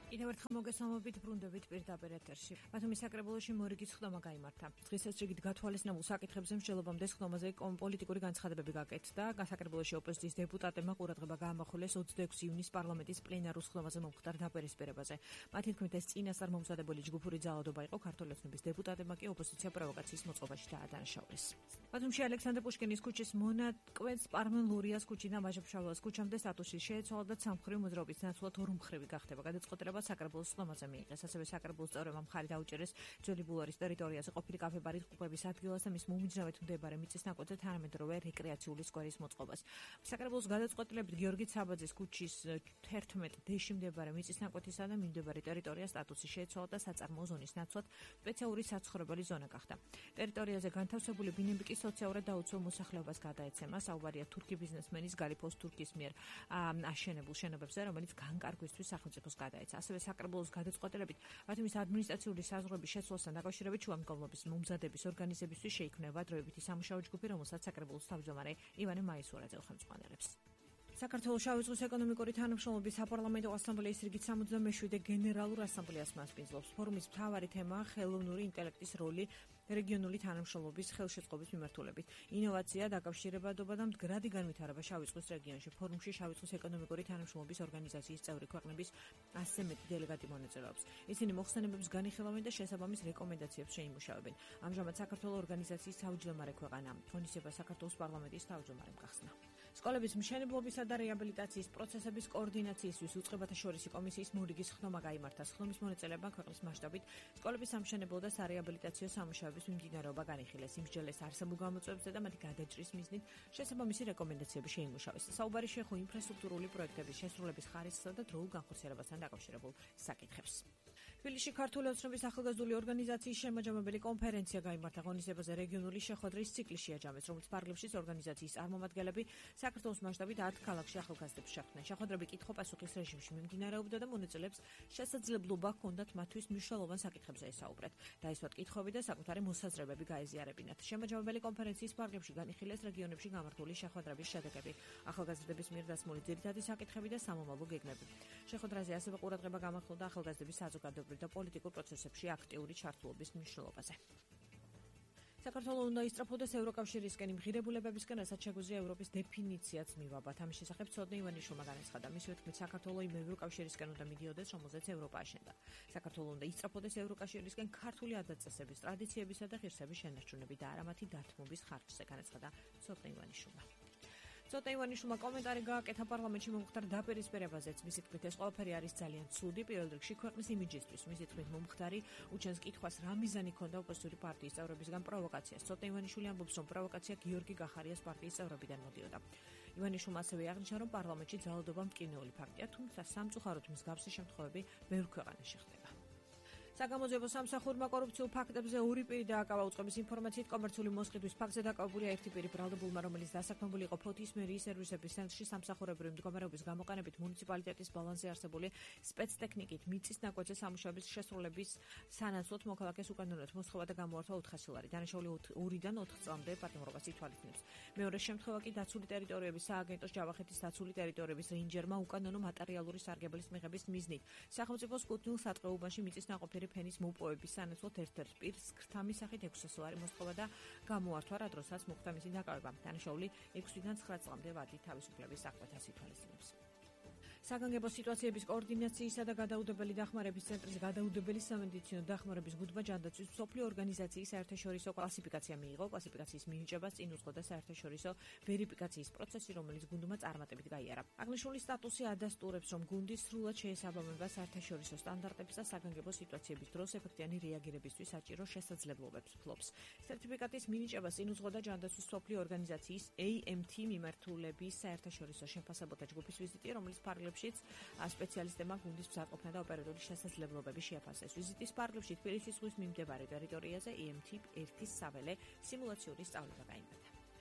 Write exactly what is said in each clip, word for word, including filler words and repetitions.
კიდევ ერთხელ მოგესალმებით, ბრუნდებით პირდაპირ ეთერში. ბათუმის საკრებულოში მორიგის ხდომა გაიმართა. დღესაც რიგით გათვალისწინებულ საკითხებზე მსჯელობამდე ხდომაზე პოლიტიკური განცხადებები გაკეთდა. საკრებულოში ოპოზიციის დეპუტატებმა ყურადღება გაამახვილეს ოცდაექვსი ივნისის პარლამენტის პლენარულ ხდომაზე მომხდარ დაპირისპირებაზე. მათი თქმით, ეს წინასწარ მომზადებული ჯგუფური ძალადობა იყო, ქართული ოცნების დეპუტატებმა კი ოპოზიცია პროვოკაციის მოწყობაში დაადანაშაულეს. ბათუმში ალექსანდრე პუშკინის ქუჩის მონაკვეთს პარმენ ლურიას ქუჩიდან ვაჟა-ფშაველას ქუჩამდე სტატუსი შეეცვალა და სამმხრივი მოძრაობის ნაცვლად ორმხრივი გახდება. გადაწყვეტილება საკრებულოს ხდომაზე მიიღეს. ასევე საკრებულოს წევრებმა მხარი დაუჭერეს ძველი ბულვარის ტერიტორიაზე ყოფილი კაფე-ბარის ყუყების ადგილას და მის მომიჯნავედ მდებარე მიწის ნაკვეთზე თანამედროვე რეკრეაციული სკვერის მოწყობას. საკრებულოს გადაწყვეტილებით გიორგი ცაბაძის ქუჩის თერთმეტ დეში მდებარე მიწის ნაკვეთისა და მიმდებარე ტერიტორიას სტატუსი შეეცვალა და საწარმოო ზონის ნაცვლად სპეციალური საცხოვრებელი ზონა გახდა. ტერიტორიაზე განთავსებული ბინები კი სოციალურად დაუცველ მოსახლეობას გადაეცემა. საუბარია თურქი ბიზნესმენის გალიფოს თურქის მიერ აშენებულ შენობებზე, რომელიც განკარგვისთვის სახელმწიფოს გადაეცა. ასევე საკრებულოს გადაწყვეტილებით ბათუმის ადმინისტრაციული საზღვრების შეცვლასთან დაკავშირებით შუამდგომლობის მომზადების ორგანიზებისთვის შეიქმნება დროებითი სამუშაო ჯგუფი, რომელსაც საკრებულოს თავმჯდომარე ივანე მაისურაძე ხელმძღვანელებს. საქართველოს შავი ზღვის ეკონომიკური თანამშრომლობის საპარლამენტო ასამბლეის რიგით სამოცდამეშვიდე გენერალურ ასამბლეას მასპინძლობს. ფორუმის მთავარი თემაა ხელოვნური ინტელექტის როლი რეგიონული თანამშრომლობის ხელშეწყობის მიმართულებით. ინოვაცია, დაკავშირებადობა და მდგრადი განვითარება შავი ზღვის რეგიონში. ფორუმში შავი ზღვის ეკონომიკური თანამშრომლობის ორგანიზაციის წევრი ქვეყნების ასზე მეტი დელეგატი მონაწილეობს. ისინი მოხსენებებს განიხილავენ და შესაბამის რეკომენდაციებს შეიმუშავებენ. ამჟამად საქართველოს ორგანიზაციის თავმჯდომარე ქვეყანა. ღონისება საქართველოს პარლამენტის თავმჯდომარემ გახსნა. სკოლების მშენებლობისა და რეაბილიტაციის პროცესების კოორდინაციისთვის უწყებათა შორისი კომისიის მორიგის ხდომა გაიმართა. ხდომის მონაწილეებმა ქვეყნის მასშტაბით სკოლების სამშენებლო და სარეაბილიტაციო სამუშაოების მიმდინარეობა განიხილეს. იმსჯელეს არსებულ გამოწვევებზე და მათი გადაჭრის მიზნით შესაბამისი რეკომენდაციები შეიმუშავეს. საუბარი შეეხო ინფრასტრუქტურული პროექტების შესრულების ხარისხსა და დროულ განხორციელებასთან დაკავშირებულ საკითხებს. თბილისში ქართული ოცნების ახალგაზრდული ორგანიზაციის შემაჯამებელი კონფერენცია გაიმართა. ღონისძიებაზე რეგიონული შეხვედრის ციკლი შეაჯამეს, რომელიც პარლამენტის ორგანიზაციის წარმომადგენლები საქართველოს მასშტაბით ათ ქალაქში ახალგაზრდებს შეხვდნენ. შეხვედრები კითხვა-პასუხის რეჟიმში მიმდინარეობდა და მონაწილეებს შესაძლებლობა ჰქონდათ მათთვის მნიშვნელოვან საკითხებზე ესაუბრეთ. დაისვათ კითხვები და საკუთარი მოსაზრებები გაეზიარებინათ. შემაჯამებელი კონფერენციის ფარგლებში განიხილეს რეგიონებში გამართული შეხვედრების შედეგები, ახალგაზრდების მიერ დასმული ძირითადი საკითხები და სამომავლო გეგმები. შეხვედრაზე ასევე ყურადღება გამახვილდა ახალგაზრდების საზოგადოებრივ და პოლიტიკურ პროცესებში აქტიური ჩართულობის მნიშვნელობაზე. საქართველოს უნდა ისწრაფოდეს ევროკავშირისკენ იმ ღირებულებებისკენ, რასაც შეგვიძლია ევროპის დეფინიციაც მივაბათ. ამის შესახებ ცოდნე ივანიშვილმა განაცხადა. მისი თქმით, საქართველოს იმ ევროკავშირისკენ უნდა მიდიოდეს, რომელზეც ევროპა აშენდა. საქართველოს უნდა ისწრაფოდეს ევროკავშირისკენ ქართული ადათ-წესების, ტრადიციებისა და ღირსების შენარჩუნებით და არა მათი დართმობის ხარჯზე, განაცხადა ცოდნე ივანიშვილმა. ცოტა ივანიშვილმა კომენტარი გააკეთა პარლამენტში მომხდარ დაპირისპირებაზეც. მისი თქმით, ეს ყველაფერი არის ძალიან ცუდი, პირველ რიგში ქვეყნის იმიჯისთვის. მისი თქმით, მომხდარი უჩენს კითხვას, რა მიზანი ჰქონდა ოპოზიციური პარტიის წევრებისგან პროვოკაციას. ცოტა ივანიშვილი ამბობს, რომ პროვოკაცია გიორგი გახარიას პარტიის წევრებიდან მოდიოდა. ივანიშვილმა ასევე აღნიშნა, რომ პარლამენტში ძალადობა მტკივნეული ფაქტია, თუმცა სამწუხაროდ მსგავსი შემთხვევები ბევრ ქვეყანაში ხდება. საგამოძიებო სამსახურმა კორუფციულ ფაქტებზე ორი პირი დააკავა. უწყების ინფორმაციით, კომერციული მოსყიდვის ფაქტზე დაკავებულია ერთი პირი ბრალდებულმა, რომელიც დასაქმებული იყო ფოთის მერიის სერვისების ცენტრში სამსახურებრივი მდგომარეობის გამოყენებით მუნიციპალიტეტის ბალანსზე არსებული სპეცტექნიკით მიწის ნაკვეთზე სამუშაოების შესრულების სანაცვლოდ მოქალაქეს უკანონოდ მოსთხოვა და გამოართვა ოთხასი ლარი. დანაშაული ორიდან ოთხ წლამდე პატიმრობას ითვალისწინებს. მეორე შემთხვევა კი დაცული ტერიტორიების სააგენტოს ჯავახეთის დაცული ტერიტორიების რეინჯერმა უკანონო მატერიალური სარგებლის მიღების მიზნით სახელმწიფოს კუთვნილ სატყეუბანში მიწის ნაყოფიერი ფენის მოპოვების სანაცვლოდ ერთ-ერთ პირს ქრთამის სახით ექვსი ლარი მოსთხოვა და გამოართვა, რა დროსაც მოხდა მისი დაკავება. დანაშაული ექვსიდან ცხრა წლამდე ვადი თავისუფლების საკვეთას ითვალისწინებს. საგანგებო სიტუაციების კოორდინაციისა და გადაუდებელი დახმარების ცენტრის გადაუდებელი სამედიცინო დახმარების გუნდმა ჯანდაცვის მსოფლიო ორგანიზაციის საერთაშორისო კლასიფიკაცია მიიღო. კლასიფიკაციის მინიჭებას წინ უძღოდა საერთაშორისო ვერიფიკაციის პროცესი, რომელიც გუნდმა წარმატებით გაიარა. აღნიშნული სტატუსი ადასტურებს, რომ გუნდი სრულად შეესაბამება საერთაშორისო სტანდარტებს და საგანგებო სიტუაციების დროს ეფექტიანი რეაგირებისთვის საჭირო შესაძლებლობებს ფლობს. სერტიფიკატის მინიჭებას წინ უძღოდა ჯანდაცვის მსოფლიო ორგანიზაციის A M T მიმართულების საერთაშორისო შემფასებელთა ჯგუფის ვიზიტი, რომელიც ფარგლებშიც სპეციალისტებმა გუნდის მზადყოფნა და ოპერატორული შესაძლებლობები შეაფასეს. ვიზიტის ფარგლებში თბილისის ზღვის მიმდებარე ტერიტორიაზე E M T ერთის საველე სიმულაციური სწავლება გაიმართა.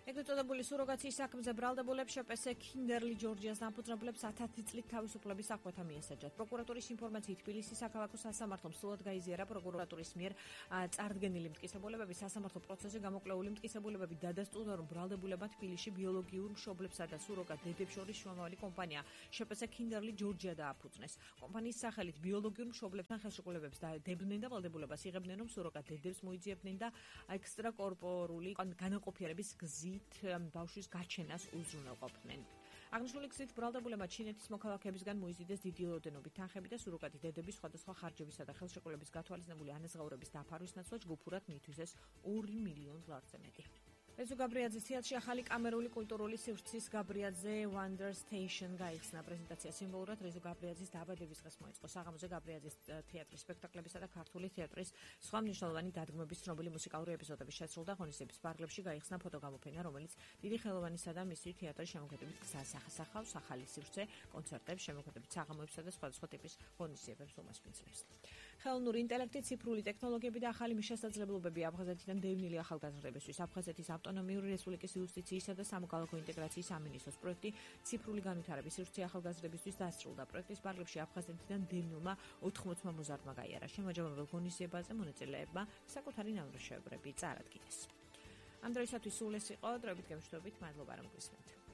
ეგრეთ წოდებული სუროგაციის საქმეზე ბრალდებულებს შპს კინდერლი ჯორჯიას დამფუძნებლებს ათასი წლით თავისუფლების აღკვეთა მიესაჯათ. პროკურატურის ინფორმაციით თბილისის საქალაქო სასამართლომ სრულად გაიზიარა პროკურატურის მიერ წარდგენილი მტკიცებულებები სასამართლო პროცესზე გამოკვლეული მტკიცებულებები დადასტურდა, რომ ბრალდებულებმა თბილისში ბიოლოგიურ მშობლებსა და სუროგატ დედებს შორის შუამავალი კომპანია შპს კინდერლი ჯორჯია დააფუძნეს. კომპანიის სახელით ბიოლოგიურ მშობლებთან ხელშეკრულებებს დადებდნენ და ვალდებულებას იღებდნენ, რომ სუროგატ დედებს მოიძიებდნენ და ექსტრაკორპორული განაყოფიერების გზით ბავშვის გაჩენას უზრუნველყოფდნენ. აღნიშნული გზით ბრალდებულებმა ჩინეთის მოქალაქეებისგან მოიზიდეს დიდი ოდენობით თანხები და სუროგატი დედების სხვადასხვა ხარჯებისა და ხელშეკრულების გათვალისწინებული ანაზღაურების დაფარვის ნაცვლად ჯგუფურად მიითვისეს ორი მილიონ დოლარზე მეტი. რეზო გაბრიაძის თეატრში ახალი კამერული კულტურული სივრცის გაბრიაძე Wonder Station გაიხსნა. პრეზენტაცია სიმბოლურად რეზო გაბრიაძის დაბადების დღეს მოეწყო. საღამოზე გაბრიაძის თეატრის სპექტაკლებისა და ქართული თეატრის სხვა მნიშვნელოვანი დადგმების ცნობილი მუსიკალური ეპიზოდები შესრულდა. ღონისძიების პარკლებში გაიხსნა ფოტოგამოფენა, რომელიც დიდი ხელოვანისა და მისი თეატრის შემოქმედებით გზას ახასახავს ახალი სივრცე, კონცერტებს, შემოქმედებით საღამოებსა და სხვადასხვა ტიპის ღონისძიებებს უმასპინძლებს. ხელოვნური ინტელექტი, ციფრული ტექნოლოგიები და ახალი შესაძლებლობები აფხაზეთიდან დევნილი ახალგაზრდებისთვის. აფხაზეთის ავტონომიური რესპუბლიკის იუსტიციისა და სამოქალაქო ინტეგრაციის სამინისტროს პროექტი ციფრული განვითარების სივრცე ახალგაზრდებისთვის დასრულდა. პროექტის პარკლებში აფხაზეთიდან დევნილმა ოთხმოცმა მოზარდმა გაიარა. შემაჯამებელ ღონისძიებაზე მონაწილეებმა საკუთარი ნამუშევრები წარადგინეს. ამ დროისათვის სულ ეს იყო, დროებით გემშვიდობით, მადლობა რომ გვისმენთ.